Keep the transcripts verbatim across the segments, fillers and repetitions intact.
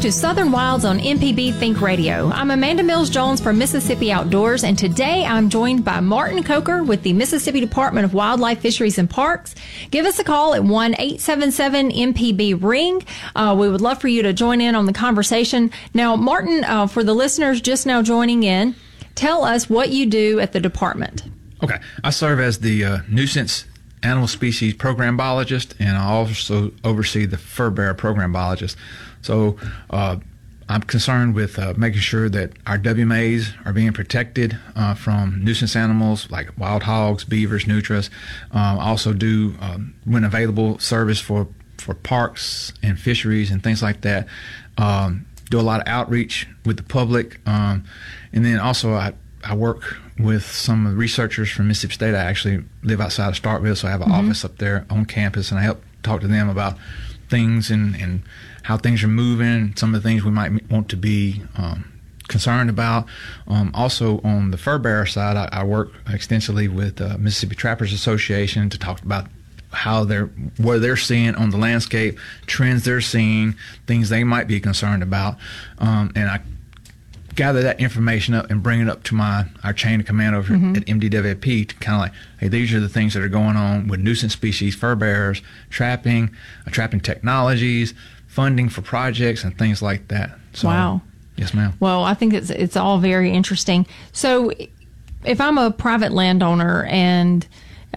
to Southern Wilds on M P B Think Radio. I'm Amanda Mills-Jones from Mississippi Outdoors, and today I'm joined by Martin Coker with the Mississippi Department of Wildlife, Fisheries, and Parks. Give us a call at one eight seven seven M P B ring. Uh, we would love for you to join in on the conversation. Now, Martin, uh, for the listeners just now joining in, tell us what you do at the department. Okay. I serve as the uh, nuisance animal species program biologist, and I also oversee the fur bearer program biologist. So uh, I'm concerned with uh, making sure that our W M As are being protected uh, from nuisance animals like wild hogs, beavers, nutras. Um, I also do, um, when available, service for, for parks and fisheries and things like that. Um, do a lot of outreach with the public. Um, and then also I, I work with some of the researchers from Mississippi State. I actually live outside of Starkville, so I have an mm-hmm. office up there on campus, and I help talk to them about things and, and how things are moving, some of the things we might want to be um, concerned about. Um, also, on the fur bearer side, I, I work extensively with uh, Mississippi Trappers Association to talk about how they're, what they're seeing on the landscape, trends they're seeing, things they might be concerned about, um, and I gather that information up and bring it up to my our chain of command over mm-hmm. at M D W P to kind of like, hey, these are the things that are going on with nuisance species, fur bearers, trapping, uh, trapping technologies, funding for projects, and things like that. So, wow. Yes, ma'am. Well, I think it's it's all very interesting. So, if I'm a private landowner and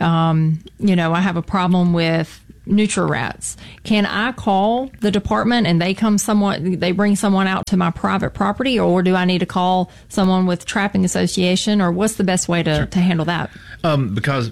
um, you know, I have a problem with nutria-rats, can I call the department and they come someone, they bring someone out to my private property, or do I need to call someone with Trapping Association, or what's the best way to, sure. to handle that? Um, because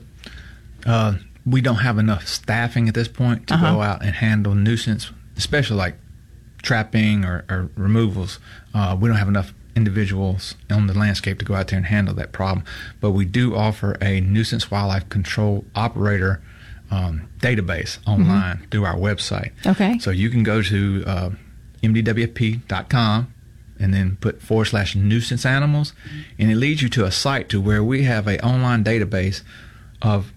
uh, we don't have enough staffing at this point to uh-huh. go out and handle nuisance, especially like trapping or, or removals. Uh, we don't have enough individuals on the landscape to go out there and handle that problem. But we do offer a nuisance wildlife control operator Um, database online mm-hmm. through our website. Okay. So you can go to uh, M D W P dot com and then put forward slash nuisance animals, and it leads you to a site to where we have a online database of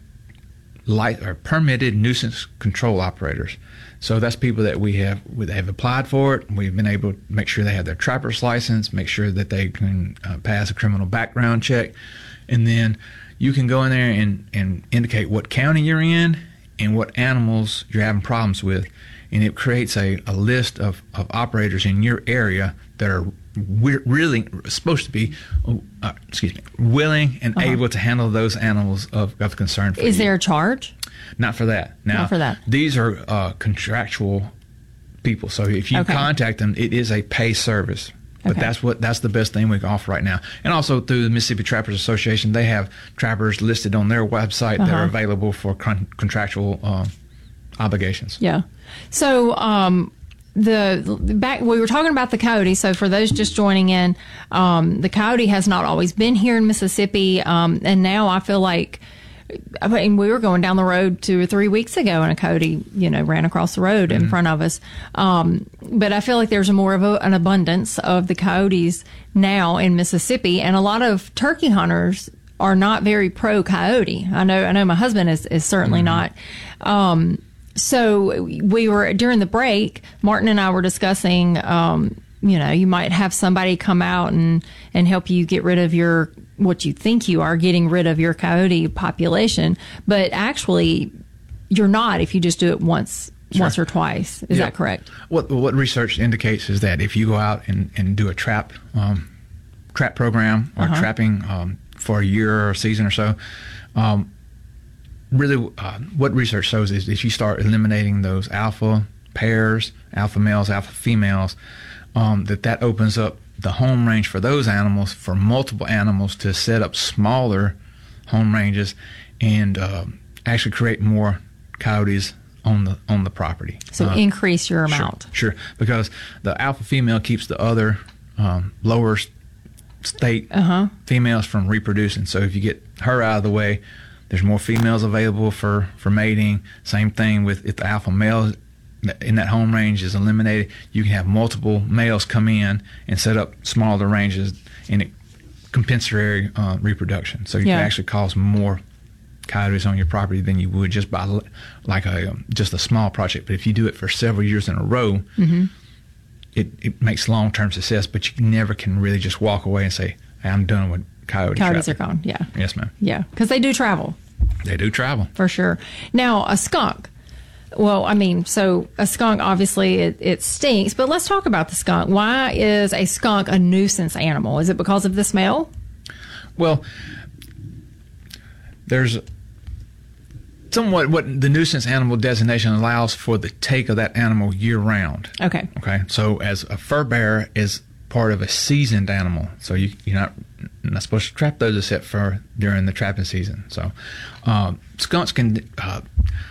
light or permitted nuisance control operators. So that's people that we have they have applied for it. We've been able to make sure they have their trapper's license, make sure that they can uh, pass a criminal background check, and then you can go in there and, and indicate what county you're in and what animals you're having problems with. And it creates a, a list of, of operators in your area that are we're really supposed to be, uh, excuse me, willing and uh-huh. able to handle those animals of, of concern for Is you. there a charge? Not for that. Now, Not for that. These are uh, contractual people. So if you okay. contact them, it is a pay service. But okay. that's what that's the best thing we can offer right now. And also through the Mississippi Trappers Association, they have trappers listed on their website uh-huh. that are available for con- contractual uh, obligations. Yeah. So um, the back we were talking about the coyote. So for those just joining in, um, the coyote has not always been here in Mississippi, um, and now I feel like. I mean, we were going down the road two or three weeks ago, and a coyote, you know, ran across the road mm-hmm. in front of us. Um, but I feel like there's a more of a, an abundance of the coyotes now in Mississippi, and a lot of turkey hunters are not very pro coyote. I know, I know, my husband is is certainly mm-hmm. not. Um, so we were during the break. Martin and I were discussing. Um, you know, you might have somebody come out and and help you get rid of your. What you think you are getting rid of your coyote population, but actually you're not if you just do it once sure. once or twice. Is yeah. that correct? What what research indicates is that if you go out and, and do a trap um, trap program or uh-huh. trapping um, for a year or a season or so, um, really uh, what research shows is if you start eliminating those alpha pairs, alpha males, alpha females, um, that that opens up the home range for those animals, for multiple animals to set up smaller home ranges and uh, actually create more coyotes on the on the property. So uh, increase your amount. Sure, sure, because the alpha female keeps the other um, lower state uh-huh. females from reproducing. So if you get her out of the way, there's more females available for, for mating. Same thing with if the alpha male in that home range is eliminated, you can have multiple males come in and set up smaller ranges and it compensatory uh, reproduction. So you yeah. can actually cause more coyotes on your property than you would just by like a um, just a small project. But if you do it for several years in a row, mm-hmm. it, it makes long-term success, but you never can really just walk away and say, hey, I'm done with coyote Coyotes trapping. are gone. Yeah. Yes, ma'am. Yeah. Because they do travel. They do travel. For sure. Now, a skunk. Well, I mean, so a skunk, obviously, it, it stinks, but let's talk about the skunk. Why is a skunk a nuisance animal? Is it because of the smell? Well, there's somewhat what the nuisance animal designation allows for the take of that animal year round. Okay. Okay. So, as a fur bearer is part of a seasoned animal, so you, you're not not supposed to trap those except for during the trapping season. So, um, skunks can uh,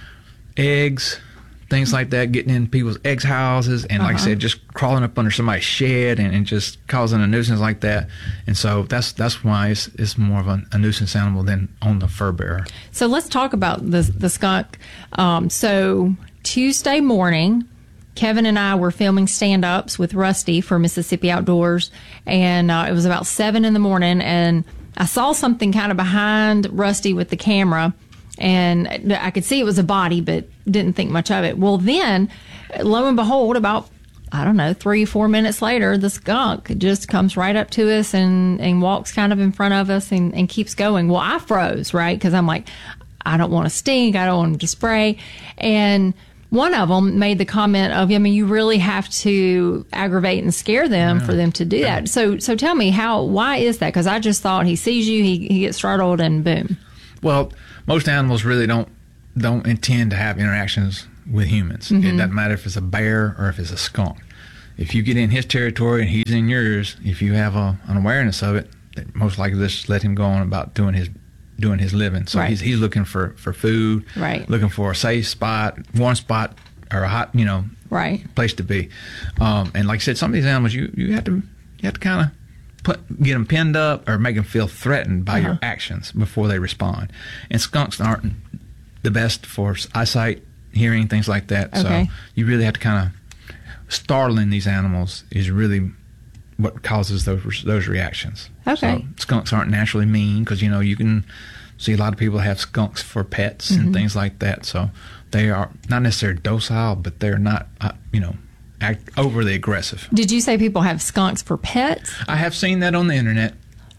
eggs, things like that, getting in people's eggs houses, and like uh-huh. I said, just crawling up under somebody's shed and, and just causing a nuisance like that. And so that's that's why it's, it's more of a, a nuisance animal than on the fur bearer. So let's talk about the the skunk. Um, so Tuesday morning, Kevin and I were filming stand-ups with Rusty for Mississippi Outdoors, and uh, it was about seven in the morning, and I saw something kind of behind Rusty with the camera, and I could see it was a body, but didn't think much of it. Well, then, lo and behold, about, I don't know, three, four minutes later, the skunk just comes right up to us and, and walks kind of in front of us and, and keeps going. Well, I froze, right? Because I'm like, I don't want to stink. I don't want him to spray. And one of them made the comment of, I mean, you really have to aggravate and scare them yeah. for them to do that. Yeah. So, so tell me how, why is that? Because I just thought he sees you, he, he gets startled, and boom. Well, most animals really don't don't intend to have interactions with humans. Mm-hmm. It doesn't matter if it's a bear or if it's a skunk. If you get in his territory and he's in yours, if you have a, an awareness of it, most likely just let him go on about doing his doing his living. So right. he's he's looking for, for food, right. looking for a safe spot, warm spot, or a hot, you know, right. place to be. Um, and like I said, some of these animals, you, you have to you have to kind of put get them pinned up or make them feel threatened by uh-huh. your actions before they respond. And skunks aren't the best for eyesight, hearing, things like that. Okay. So you really have to kind of startling these animals is really what causes those those reactions. Okay. So skunks aren't naturally mean because, you know, you can see a lot of people have skunks for pets mm-hmm. and things like that. So they are not necessarily docile, but they're not, uh, you know, act overly aggressive. Did you say people have skunks for pets? I have seen that on the internet.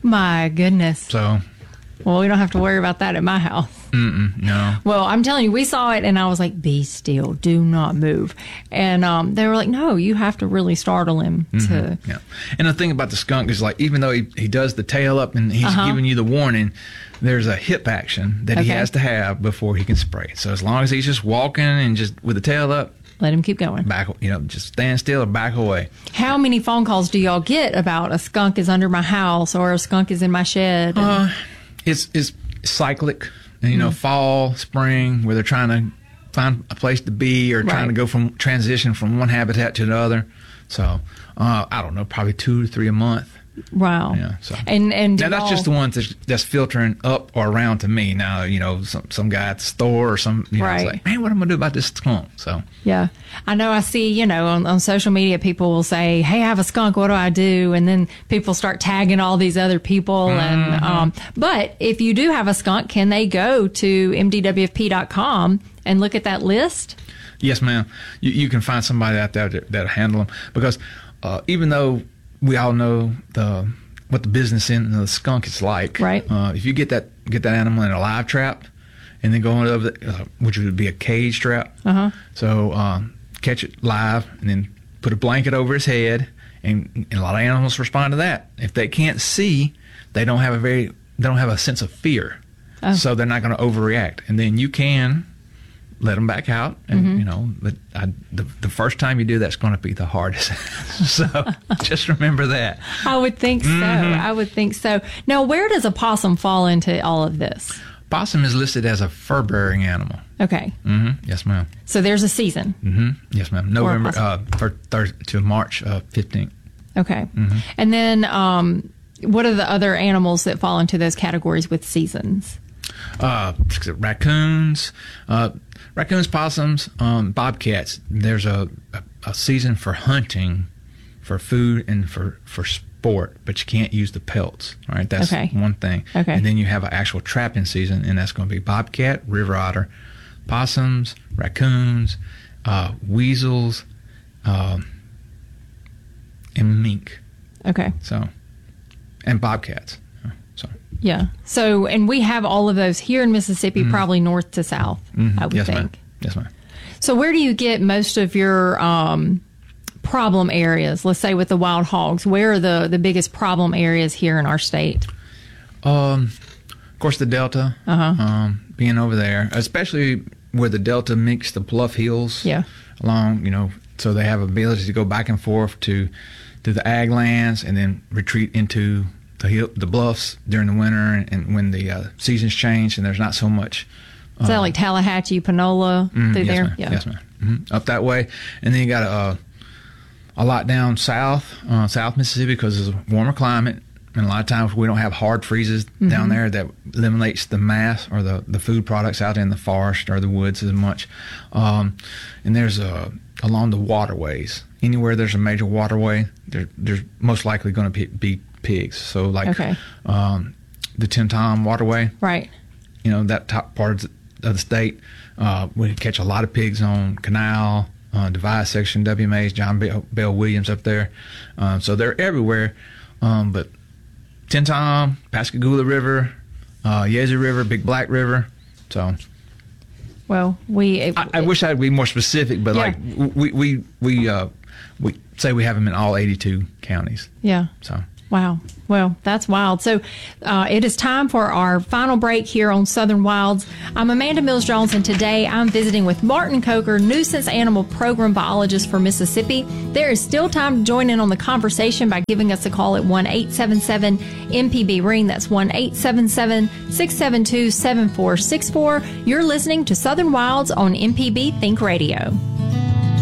My goodness. So. Well, we don't have to worry about that at my house. Mm-mm, no. Well, I'm telling you, we saw it, and I was like, be still, do not move. And um, they were like, no, you have to really startle him to... Mm-hmm, yeah. And the thing about the skunk is, like, even though he, he does the tail up and he's uh-huh. giving you the warning, there's a hip action that okay. he has to have before he can spray. So as long as he's just walking and just with the tail up, let him keep going. Back, you know, just stand still or back away. How many phone calls do y'all get about a skunk is under my house or a skunk is in my shed? Uh, it's it's cyclic. And, you know, mm. fall, spring, where they're trying to find a place to be or right. trying to go from transition from one habitat to the other. So, uh, I don't know, probably two to three a month. Wow. Yeah. So and and now that's just the ones that's, that's filtering up or around to me. Now, you know, some some guy at the store or some, you know, right. it's like, man, what am I gonna do about this skunk? So yeah, I know. I see, you know, on, on social media, people will say, "Hey, I have a skunk. What do I do?" And then people start tagging all these other people. Mm-hmm. And um, but if you do have a skunk, can they go to M D W F P dot com and look at that list? Yes, ma'am. You you can find somebody out there that that'll handle them because uh, even though we all know the what the business in the skunk is like. Right. Uh, if you get that get that animal in a live trap, and then go over, the, uh, which would be a cage trap. Uh-huh. So um, catch it live, and then put a blanket over his head, and, and a lot of animals respond to that. If they can't see, they don't have a very they don't have a sense of fear, oh. so they're not going to overreact. And then you can let them back out, and mm-hmm. you know, but I, the the first time you do that's going to be the hardest. So just remember that. I would think so. Mm-hmm. I would think so. Now, where does a possum fall into all of this? Possum is listed as a fur-bearing animal. Okay. Mm-hmm. Yes, ma'am. So there's a season. Mm-hmm. Yes, ma'am. November uh, for thir- to March uh, fifteenth. Okay. Mm-hmm. And then, um, what are the other animals that fall into those categories with seasons? Uh, raccoons. Uh, Raccoons, possums, um, bobcats. There's a, a, a season for hunting, for food, and for, for sport, but you can't use the pelts. All right, that's okay. one thing. Okay. And then you have an actual trapping season, and that's going to be bobcat, river otter, possums, raccoons, uh, weasels, uh, and mink. Okay. So, and bobcats. So. Yeah. So, and we have all of those here in Mississippi, mm-hmm. probably north to south, mm-hmm. I would yes, think. Ma'am. Yes, ma'am. So where do you get most of your um, problem areas? Let's say with the wild hogs, where are the, the biggest problem areas here in our state? Um, of course, the Delta, uh-huh. um, being over there, especially where the Delta meets the bluff hills. Yeah. Along, you know, so they have ability to go back and forth to to the ag lands and then retreat into the hill, the bluffs during the winter and, and when the uh, seasons change and there's not so much. Is that uh, like Tallahatchie, Panola, mm, through yes, there? Ma'am. Yeah. Yes, ma'am. Mm-hmm. Up that way. And then you got a, a lot down south, uh, South Mississippi, because it's a warmer climate. And a lot of times we don't have hard freezes mm-hmm. down there that eliminates the mass or the, the food products out in the forest or the woods as much. Um, and there's a, along the waterways. Anywhere there's a major waterway, there, there's most likely going to be, be pigs. So like okay. um, the Tim-Tom waterway. Right. You know, that top part of the, of the state, uh, we catch a lot of pigs on Canal, uh, Device section, W M As, John Bell, Bell Williams up there. Um, so they're everywhere. Um, but Tim-Tom, Pascagoula River, uh, Yazoo River, Big Black River. So, well, we. It, I, I wish I'd be more specific, but yeah. like we we we uh, we say we have them in all eighty-two counties. Yeah. So. Wow. Well, that's wild. So uh, it is time for our final break here on Southern Wilds. I'm Amanda Mills-Jones, and today I'm visiting with Martin Coker, Nuisance Animal Program Biologist for Mississippi. There is still time to join in on the conversation by giving us a call at one eight seven seven M P B ring. That's one eight seven seven, six seven two, seven four six four. You're listening to Southern Wilds on M P B Think Radio.